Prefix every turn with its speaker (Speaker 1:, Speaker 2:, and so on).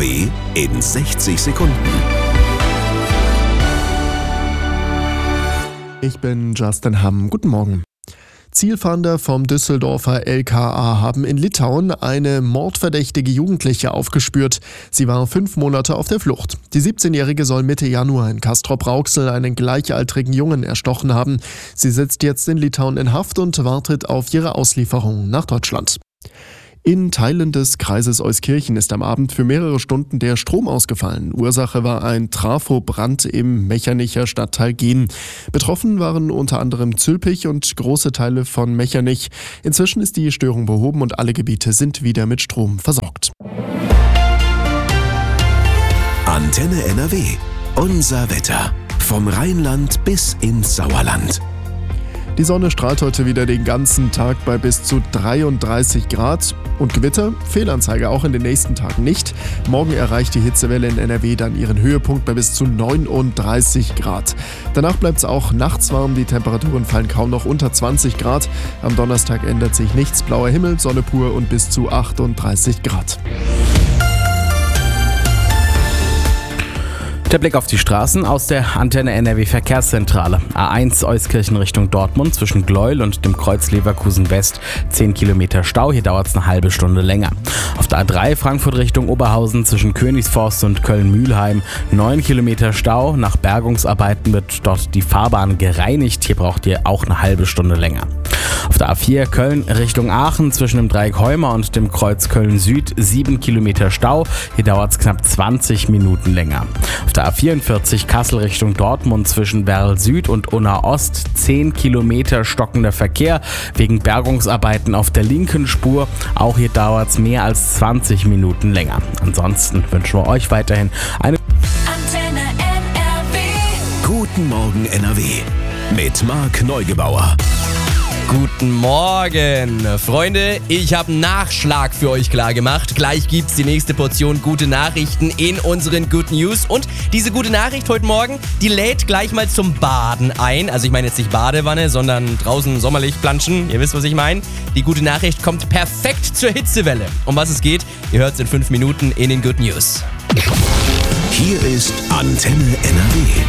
Speaker 1: NRW in 60 Sekunden.
Speaker 2: Ich bin Justin Hamm. Guten Morgen. Zielfahnder vom Düsseldorfer LKA haben in Litauen eine mordverdächtige Jugendliche aufgespürt. Sie war 5 Monate auf der Flucht. Die 17-Jährige soll Mitte Januar in Castrop-Rauxel einen gleichaltrigen Jungen erstochen haben. Sie sitzt jetzt in Litauen in Haft und wartet auf ihre Auslieferung nach Deutschland. In Teilen des Kreises Euskirchen ist am Abend für mehrere Stunden der Strom ausgefallen. Ursache war ein Trafobrand im Mechernich Stadtteil Gen. Betroffen waren unter anderem Zülpich und große Teile von Mechernich. Inzwischen ist die Störung behoben und alle Gebiete sind wieder mit Strom versorgt.
Speaker 1: Antenne NRW. Unser Wetter. Vom Rheinland bis ins Sauerland.
Speaker 2: Die Sonne strahlt heute wieder den ganzen Tag bei bis zu 33 Grad. Und Gewitter, Fehlanzeige auch in den nächsten Tagen nicht. Morgen erreicht die Hitzewelle in NRW dann ihren Höhepunkt bei bis zu 39 Grad. Danach bleibt es auch nachts warm, die Temperaturen fallen kaum noch unter 20 Grad. Am Donnerstag ändert sich nichts, blauer Himmel, Sonne pur und bis zu 38 Grad.
Speaker 3: Der Blick auf die Straßen aus der Antenne NRW Verkehrszentrale. A1 Euskirchen Richtung Dortmund zwischen Gleuel und dem Kreuz Leverkusen West 10 Kilometer Stau, hier dauert es eine halbe Stunde länger. Auf der A3 Frankfurt Richtung Oberhausen zwischen Königsforst und Köln-Mühlheim 9 Kilometer Stau. Nach Bergungsarbeiten wird dort die Fahrbahn gereinigt, hier braucht ihr auch eine halbe Stunde länger. Auf der A4 Köln Richtung Aachen zwischen dem Dreieck Heumer und dem Kreuz Köln Süd 7 Kilometer Stau. Hier dauert es knapp 20 Minuten länger. Auf der A44 Kassel Richtung Dortmund zwischen Werl Süd und Unna Ost 10 Kilometer stockender Verkehr wegen Bergungsarbeiten auf der linken Spur. Auch hier dauert es mehr als 20 Minuten länger. Ansonsten wünschen wir euch weiterhin eine
Speaker 4: Antenne NRW.
Speaker 1: Guten Morgen NRW. Mit Marc Neugebauer.
Speaker 5: Guten Morgen, Freunde, ich habe einen Nachschlag für euch klar gemacht. Gleich gibt's die nächste Portion gute Nachrichten in unseren Good News. Und diese gute Nachricht heute Morgen, die lädt gleich mal zum Baden ein. Also ich meine jetzt nicht Badewanne, sondern draußen sommerlich planschen. Ihr wisst, was ich meine. Die gute Nachricht kommt perfekt zur Hitzewelle. Um was es geht, ihr hört es in 5 Minuten in den Good News.
Speaker 1: Hier ist Antenne NRW.